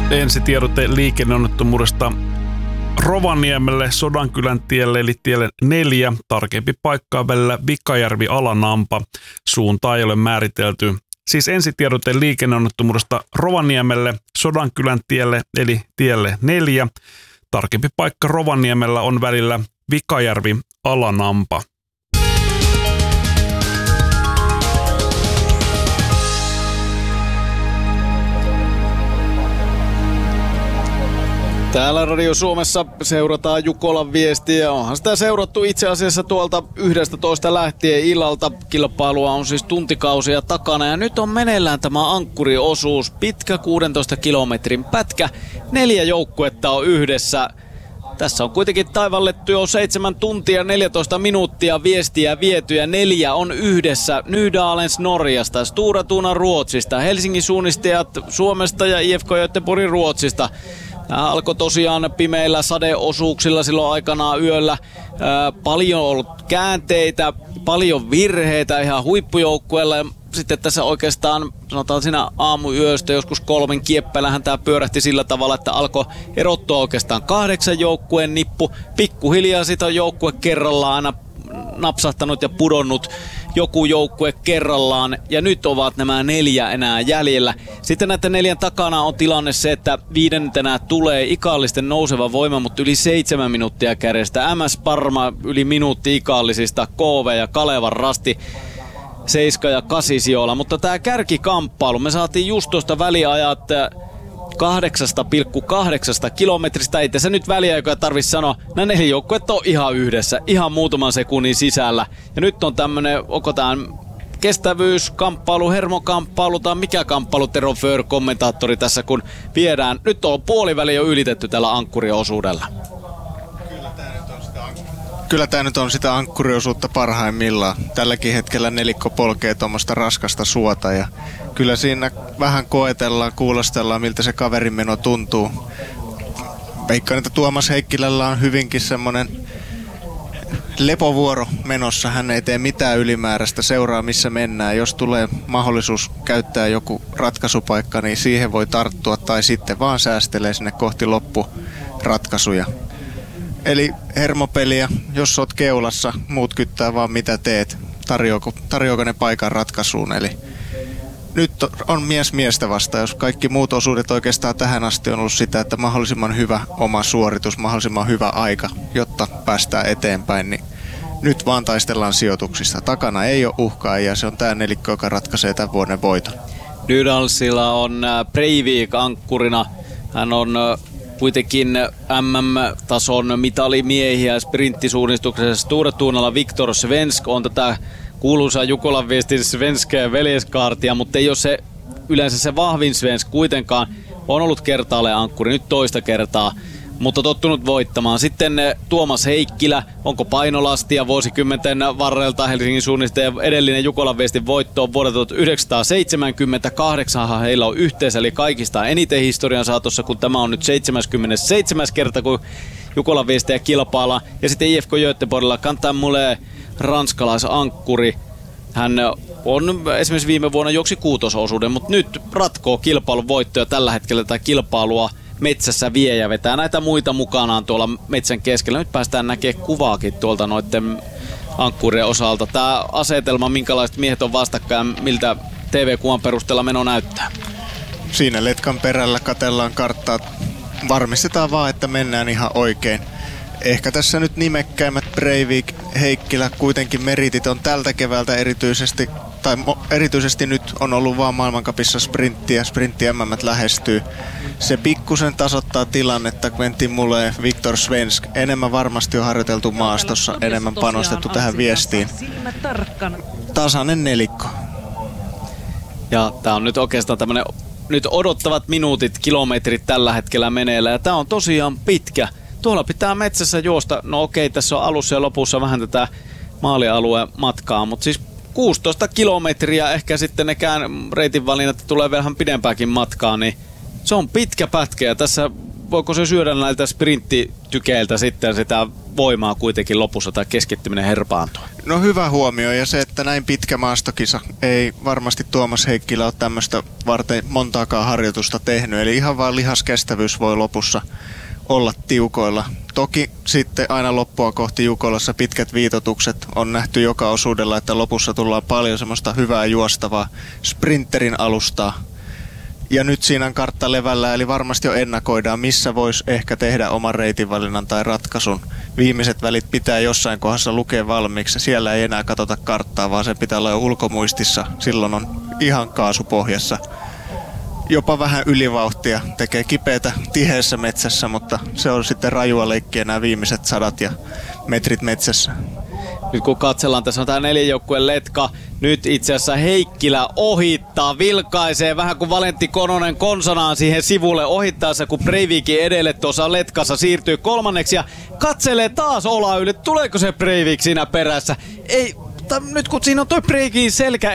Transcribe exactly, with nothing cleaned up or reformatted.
Ensitiedote liikenneonnettomuudesta Rovaniemelle Sodankylän tielle eli tielle neljä. Tarkempi paikka välillä Vikajärvi-Alanampa. Suunta ei ole määritelty. Siis ensitiedote liikenneonnettomuudesta Rovaniemelle Sodankylän tielle eli tielle neljä. Tarkempi paikka Rovaniemellä on välillä Vikajärvi-Alanampa. Täällä Radio Suomessa seurataan Jukolan viestiä. Onhan sitä seurattu itse asiassa tuolta yhdestätoista lähtien illalta. Kilpailua on siis tuntikausia takana ja nyt on meneillään tämä ankkuriosuus. Pitkä kuudentoista kilometrin pätkä. Neljä joukkuetta on yhdessä. Tässä on kuitenkin taivallettu jo seitsemän tuntia neljätoista minuuttia viestiä vietyjä. Neljä on yhdessä. Nydalens Norjasta, Stora Tuna Ruotsista, Helsingin suunnistajat Suomesta ja I F K Göteborg Ruotsista. Tämä alkoi tosiaan pimeillä sadeosuuksilla silloin aikanaan yöllä. Ää, paljon on ollut käänteitä, paljon virheitä ihan huippujoukkueella. Sitten tässä oikeastaan, sanotaan siinä aamuyöstä, joskus kolmen kieppäillähän tämä pyörähti sillä tavalla, että alkoi erottua oikeastaan kahdeksan joukkueen nippu. Pikkuhiljaa sitä on joukkue kerrallaan aina napsahtanut ja pudonnut joku joukkue kerrallaan, ja nyt ovat nämä neljä enää jäljellä. Sitten näiden neljän takana on tilanne se, että viidentenä tulee Ikallisten nouseva voima, mutta yli seitsemän minuuttia kärjestä. M S Parma yli minuutti Ikallisista, K V ja Kalevan Rasti seiska ja kasi sijoilla. Mutta tämä kärkikamppailu, me saatiin just tuosta väliajat kahdeksan pilkku kahdeksan kilometristä. Ei tässä nyt väliaikoja tarvitse sanoa. Nämä neljä joukkuetta on ihan yhdessä, ihan muutaman sekunnin sisällä. Ja nyt on tämmönen, onko tämä kestävyyskamppailu, hermokamppailu tai mikä kamppailu, Tero Föhr, kommentaattori tässä, kun viedään. Nyt on puoliväli jo ylitetty tällä ankkuriosuudella. Kyllä tämä nyt on sitä ankkuriosuutta parhaimmillaan. Tälläkin hetkellä nelikko polkee tuommoista raskasta suota ja kyllä siinä vähän koetellaan, kuulostellaan miltä se kaverimeno tuntuu. Veikkaan, että Tuomas Heikkilällä on hyvinkin semmoinen lepovuoro menossa. Hän ei tee mitään ylimääräistä, seuraa missä mennään. Jos tulee mahdollisuus käyttää joku ratkaisupaikka, niin siihen voi tarttua tai sitten vaan säästelee sinne kohti loppuratkaisuja. Eli hermopeliä, jos oot keulassa, muut kyttää vaan mitä teet. Tarjoako, tarjoako ne paikan ratkaisuun. Eli nyt on mies miestä vasta, jos kaikki muut osuudet oikeastaan tähän asti on ollut sitä, että mahdollisimman hyvä oma suoritus, mahdollisimman hyvä aika, jotta päästään eteenpäin, niin nyt vaan taistellaan sijoituksista. Takana ei ole uhkaa ja se on tämä nelikko, joka ratkaisee tämän vuoden voiton. Nydalsilla on Breivik ankkurina. Hän on kuitenkin M M-tason mitalimiehiä sprinttisuunnistuksessa. Stora Tunalla Viktor Svensk on tätä kuuluisaa Jukolan viestin Svenskejä veljeskaartia, mutta ei ole se yleensä se vahvin Svensk kuitenkaan. On ollut kertaalleen ankkuri, nyt toista kertaa, mutta tottunut voittamaan. Sitten Tuomas Heikkilä, onko painolastia vuosikymmenten varrelta Helsingin suunnistaja edellinen Jukolan viestin voitto on vuodelta tuhatyhdeksänsataaseitsemänkymmentäkahdeksan heillä on yhteensä, eli kaikista eniten historian saatossa, kun tämä on nyt seitsemäskymmenesseitsemäs kerta, kun Jukolan viestejä kilpaillaan. Ja sitten I F K Göteborgilla kantaa mulle ranskalaisankkuri. Hän on esimerkiksi viime vuonna juoksi kuutososuuden, mutta nyt ratkoo kilpailun voittoja tällä hetkellä tätä kilpailua metsässä vie ja vetää näitä muita mukanaan tuolla metsän keskellä. Nyt päästään näkemään kuvaakin tuolta noiden ankkurien osalta. Tämä asetelma, minkälaiset miehet on vastakkain, miltä T V-kuvan perusteella meno näyttää? Siinä letkan perällä katellaan karttaa. Varmistetaan vaan, että mennään ihan oikein. Ehkä tässä nyt nimekkäimmät Breivik, Heikkilä, kuitenkin meritit on tältä keväältä erityisesti, tai erityisesti nyt on ollut vaan maailmancupissa sprinttiä, sprintti M M lähestyy. Se pikkusen tasoittaa tilannetta, mentiin mulle Viktor Svensk. Enemmän varmasti on harjoiteltu maastossa, enemmän panostettu tähän viestiin. Tasainen nelikko. Ja tää on nyt oikeastaan tämmönen, nyt odottavat minuutit, kilometrit tällä hetkellä meneillä, ja tää on tosiaan pitkä. Tuolla pitää metsässä juosta. No okei, tässä on alussa ja lopussa vähän tätä maalialueen matkaa, mutta siis kuusitoista kilometriä, ehkä sitten nekään reitinvalinnat tulee vähän pidempääkin matkaa, niin se on pitkä pätkä. Ja tässä voiko se syödä näiltä sprinttitykeiltä sitten sitä voimaa kuitenkin lopussa tai keskittyminen herpaantua. No hyvä huomio, ja se, että näin pitkä maastokisa ei varmasti Tuomas Heikkilä ole tämmöistä varten montaakaan harjoitusta tehnyt, eli ihan vaan lihaskestävyys voi lopussa olla tiukoilla. Toki sitten aina loppua kohti Jukolassa pitkät viitotukset on nähty joka osuudella, että lopussa tullaan paljon semmoista hyvää juostavaa sprinterin alustaa. Ja nyt siinä on kartta levällä, eli varmasti jo ennakoidaan, missä voisi ehkä tehdä oman reitinvalinnan tai ratkaisun. Viimeiset välit pitää jossain kohdassa lukea valmiiksi. Siellä ei enää katsota karttaa, vaan se pitää olla jo ulkomuistissa. Silloin on ihan kaasupohjassa. Jopa vähän ylivauhtia. Tekee kipeätä tiheässä metsässä, mutta se on sitten rajua leikkiä nämä viimeiset sadat ja metrit metsässä. Nyt kun katsellaan, tässä on tämä neljän joukkueen letka. Nyt itse asiassa Heikkilä ohittaa, vilkaisee vähän kuin Valentti Kononen konsanaan siihen sivulle ohittaessa, kun Breivikin edelle tuossa letkassa siirtyy kolmanneksi ja katselee taas Ola yli. Tuleeko se Breivik siinä perässä? Ei, nyt kun siinä on toi Breivikin selkä